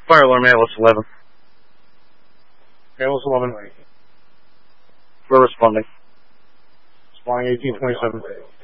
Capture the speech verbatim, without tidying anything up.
Fire alarm, Atlas eleven. Atlas eleven. We're responding. Responding eighteen twenty-seven.